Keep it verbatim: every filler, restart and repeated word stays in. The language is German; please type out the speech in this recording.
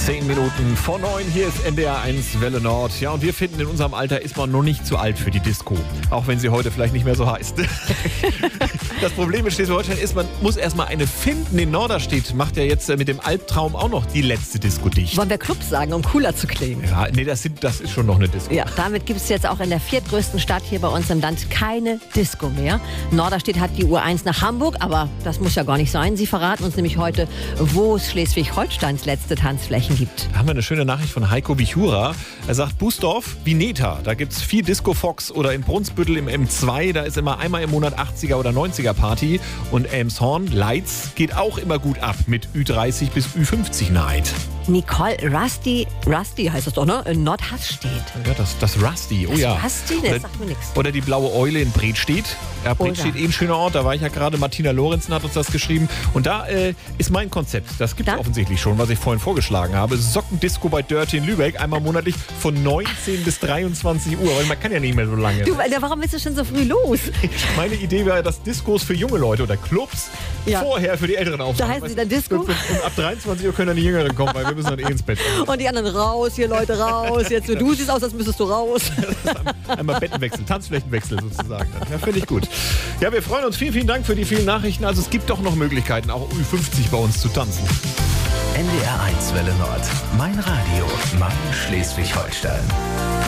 Zehn Minuten vor neun, hier ist N D R eins Welle Nord. Ja, und wir finden, in unserem Alter ist man noch nicht zu alt für die Disco. Auch wenn sie heute vielleicht nicht mehr so heißt. Das Problem in Schleswig-Holstein ist, man muss erstmal eine finden. In Norderstedt macht ja jetzt mit dem Albtraum auch noch die letzte Disco dicht. Wollen wir Club sagen, um cooler zu klingen? Ja, nee, das, sind, das ist schon noch eine Disco. Ja, damit gibt es jetzt auch in der viertgrößten Stadt hier bei uns im Land keine Disco mehr. Norderstedt hat die U eins nach Hamburg, aber das muss ja gar nicht sein. Sie verraten uns nämlich heute, wo es Schleswig-Holsteins letzte Tanzflächen gibt. Da haben wir eine schöne Nachricht von Heiko Wichura. Er sagt, Bußdorf, Vineta, da gibt es viel Disco-Fox, oder in Brunsbüttel im M zwei, da ist immer einmal im Monat achtziger oder neunziger Party. Und Elmshorn, Leitz, geht auch immer gut ab mit Ü dreißig bis Ü fünfzig Night. Nicole, Rusty, Rusty heißt das doch, ne? In Nordhaststedt. Ja, das, das Rusty, oh Das ja. Rusty, das Oder, sagt mir nichts. oder die Blaue Eule in Bredstedt. Ja, Bredstedt, eh ein schöner Ort, da war ich ja gerade. Martina Lorenzen hat uns das geschrieben. Und da äh, ist mein Konzept, das gibt es Da? offensichtlich schon, was ich vorhin vorgeschlagen habe. Sockendisco bei Dirty in Lübeck, einmal monatlich von neunzehn bis dreiundzwanzig Uhr, weil man kann ja nicht mehr so lange. Du, warum bist du schon so früh los? Meine Idee wäre, dass Discos für junge Leute oder Clubs Ja. vorher für die Älteren aufmachen. Da heißen sie dann Disco? Und ab dreiundzwanzig Uhr können dann die Jüngeren kommen, weil wir müssen dann eh ins Bett. Und die anderen raus, hier Leute raus. Jetzt du siehst aus, als müsstest du raus. Einmal Bettenwechsel, Tanzflächenwechsel sozusagen. Ja, finde ich gut. Ja, wir freuen uns. Vielen, vielen Dank für die vielen Nachrichten. Also es gibt doch noch Möglichkeiten, auch Ü fünfzig bei uns zu tanzen. N D R eins Welle Nord. Mein Radio. Mein Schleswig-Holstein.